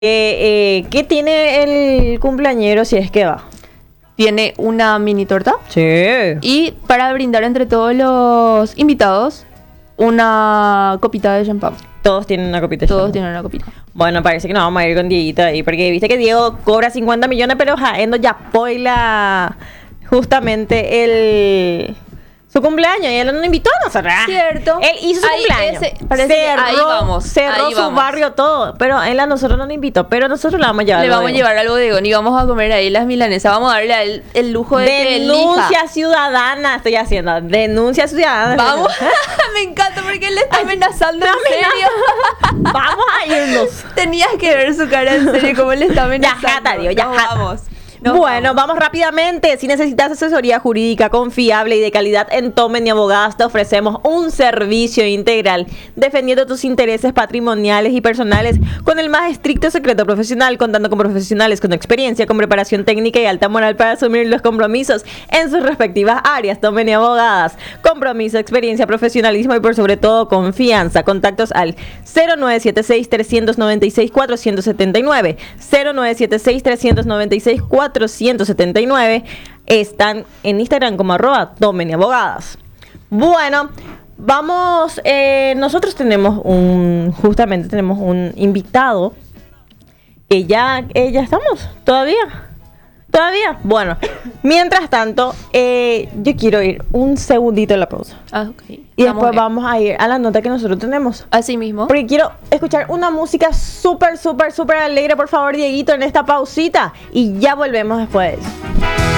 ¿Qué tiene el cumpleañero si es que va? Tiene una mini torta. Sí. Y para brindar entre todos los invitados, una copita de champán. Todos tienen una copita. Todos tienen una copita. Bueno, parece que no vamos a ir con Dieguito ahí, porque viste que Diego cobra 50 millones, pero Jaendo ya poila justamente su cumpleaños y él no nos invitó a nosotros. Cierto. Él hizo su cumpleaños. Ahí vamos. Cerró ahí su vamos. barrio todo, pero él a nosotros no nos invitó, pero nosotros le vamos a llevar Le algo vamos a de- llevar algo de Gon y vamos a comer ahí las milanesas. Vamos a darle a él el lujo de que Denuncia elija. ciudadana estoy haciendo. Denuncia ciudadana. Vamos. Me encanta porque él le está amenazando en serio. Vamos a irnos. Tenías que ver su cara en serio, cómo le está amenazando. Ya jata, Dios, ya Nos jata. vamos. Bueno, vamos rápidamente. Si necesitas asesoría jurídica confiable y de calidad en Tomen y Abogadas, te ofrecemos un servicio integral defendiendo tus intereses patrimoniales y personales con el más estricto secreto profesional, contando con profesionales con experiencia, con preparación técnica y alta moral para asumir los compromisos en sus respectivas áreas. Tomen y Abogadas. Compromiso, experiencia, profesionalismo y por sobre todo confianza. Contactos al 0976-396-479, 0976-396-479. Están en Instagram como ¡Tomen y Abogadas! Bueno, vamos, nosotros tenemos justamente tenemos un invitado que ya estamos, todavía, bueno, mientras tanto, yo quiero ir un segundito a la pausa. Ok. Y después vamos a ir a la nota que nosotros tenemos. Así mismo. Porque quiero escuchar una música súper alegre, por favor, Dieguito, en esta pausita. Y ya volvemos después de eso.